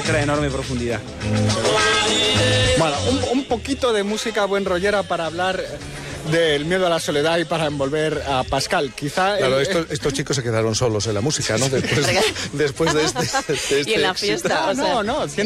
mensaje era de enorme profundidad. Bueno, un poquito de música buen rollera para hablar del miedo a la soledad y para envolver a Pascal. Quizá claro, estos chicos se quedaron solos en la música, ¿no? Después de este y en la fiesta. No,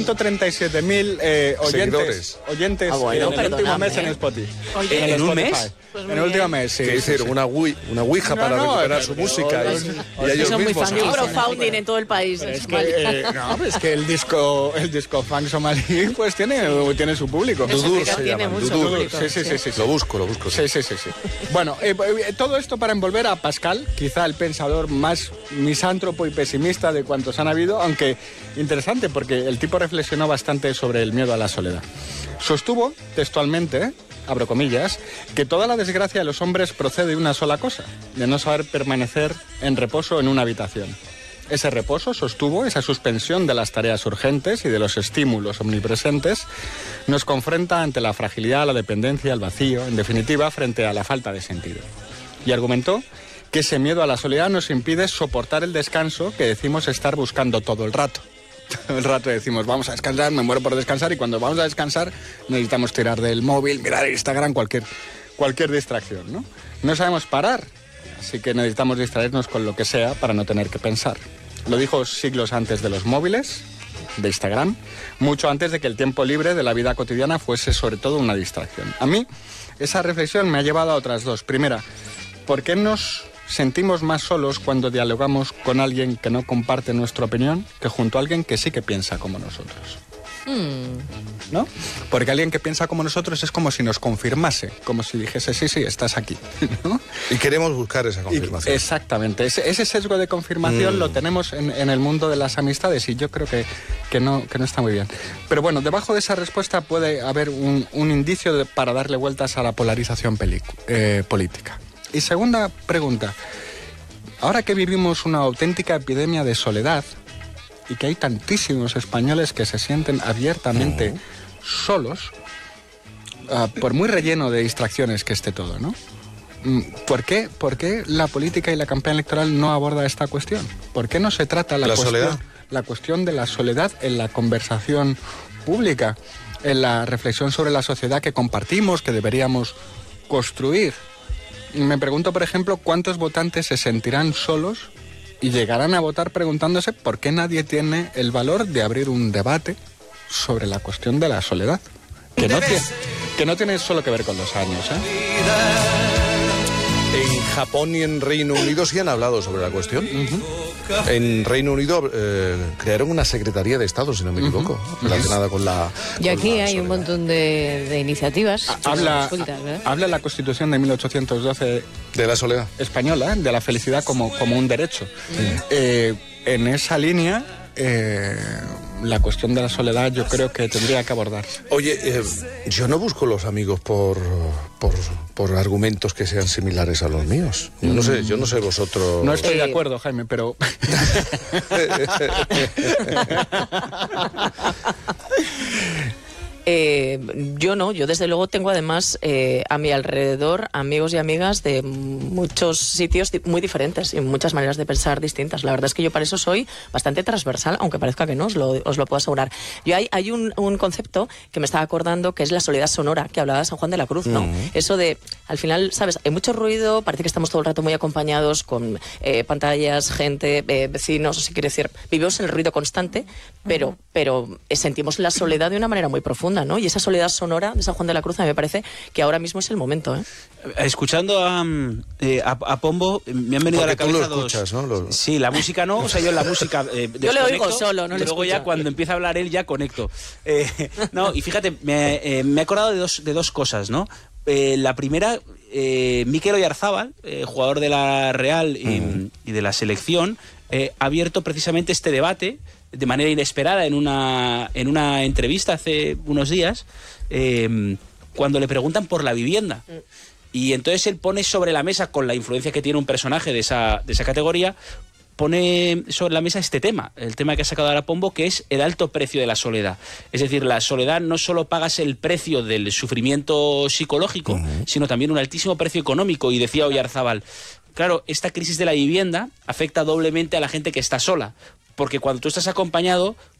137.000 oyentes bueno, en el último mes en Spotify. Oye, ¿en un mes? Pues en el último mes, sí. Que hicieron una ouija para recuperar su música y ellos son muy mismos. fans. Un crowdfounding en todo el país. Es que el disco funk somalí pues tiene su público. Dudur se tiene llaman. mucho Dudur. público. Sí. Lo busco. Sí. Bueno, todo esto para envolver a Pascal, quizá el pensador más misántropo y pesimista de cuantos han habido, aunque interesante porque el tipo reflexionó bastante sobre el miedo a la soledad. Sostuvo textualmente, abro comillas, que toda la desgracia de los hombres procede de una sola cosa, de no saber permanecer en reposo en una habitación. Ese reposo, sostuvo, esa suspensión de las tareas urgentes y de los estímulos omnipresentes, nos confronta ante la fragilidad, la dependencia, el vacío, en definitiva, frente a la falta de sentido. Y argumentó que ese miedo a la soledad nos impide soportar el descanso que decimos estar buscando todo el rato. Todo el rato decimos, vamos a descansar, me muero por descansar, y cuando vamos a descansar necesitamos tirar del móvil, mirar Instagram, cualquier distracción, ¿no? No sabemos parar, así que necesitamos distraernos con lo que sea para no tener que pensar. Lo dijo siglos antes de los móviles, de Instagram, mucho antes de que el tiempo libre de la vida cotidiana fuese sobre todo una distracción. A mí, esa reflexión me ha llevado a otras dos. Primera, ¿por qué nos sentimos más solos cuando dialogamos con alguien que no comparte nuestra opinión que junto a alguien que sí que piensa como nosotros? ¿No? Porque alguien que piensa como nosotros es como si nos confirmase, como si dijese, sí, estás aquí, ¿no? Y queremos buscar esa confirmación. Exactamente. Ese sesgo de confirmación lo tenemos en el mundo de las amistades, y yo creo que no está muy bien. Pero bueno, debajo de esa respuesta puede haber un indicio para darle vueltas a la polarización política. Y segunda pregunta, ahora que vivimos una auténtica epidemia de soledad y que hay tantísimos españoles que se sienten abiertamente solos, por muy relleno de distracciones que esté todo, ¿no? ¿Por qué la política y la campaña electoral no aborda esta cuestión? ¿Por qué no se trata la cuestión de la soledad en la conversación pública, en la reflexión sobre la sociedad que compartimos, que deberíamos construir? Me pregunto, por ejemplo, ¿cuántos votantes se sentirán solos y llegarán a votar preguntándose por qué nadie tiene el valor de abrir un debate sobre la cuestión de la soledad? Que no tiene solo que ver con los años, En Japón y en Reino Unido sí han hablado sobre la cuestión. En Reino Unido crearon una Secretaría de Estado, si no me equivoco, relacionada con la Y aquí hay soledad. un montón de iniciativas. Habla la Constitución de 1812 de la soledad española, de la felicidad como un derecho. En esa línea, la cuestión de la soledad yo creo que tendría que abordarse. Oye, yo no busco los amigos por argumentos que sean similares a los míos. Yo no sé vosotros. No estoy de acuerdo, Jaime, pero... Yo desde luego tengo además a mi alrededor amigos y amigas de muchos sitios muy diferentes y muchas maneras de pensar distintas. La verdad es que yo para eso soy bastante transversal, aunque parezca que no, os lo puedo asegurar. Hay un concepto que me estaba acordando, que es la soledad sonora, que hablaba de San Juan de la Cruz, ¿no? Eso de, al final, ¿sabes? Hay mucho ruido, parece que estamos todo el rato muy acompañados con pantallas, gente, vecinos, o si quiere decir, vivimos en el ruido constante, pero sentimos la soledad de una manera muy profunda, ¿no? Y esa soledad sonora de San Juan de la Cruz a mí me parece que ahora mismo es el momento, ¿eh? Escuchando a Pombo, me han venido a la cabeza tú lo escuchas, ¿no? Sí, la música no, o sea, yo la música yo le oigo solo, no y le luego escucho. Ya cuando empieza a hablar él ya conecto. No, y fíjate, me he acordado de dos cosas, ¿no? La primera, Mikel Oyarzabal, jugador de la Real y de la selección, ha abierto precisamente este debate de manera inesperada en una entrevista hace unos días, cuando le preguntan por la vivienda. Y entonces él pone sobre la mesa, con la influencia que tiene un personaje de esa categoría, pone sobre la mesa este tema, el tema que ha sacado ahora Pombo, que es el alto precio de la soledad. Es decir, la soledad no solo pagas el precio del sufrimiento psicológico, sino también un altísimo precio económico. Y decía Oyarzabal, claro, esta crisis de la vivienda afecta doblemente a la gente que está sola, porque cuando tú estás acompañado,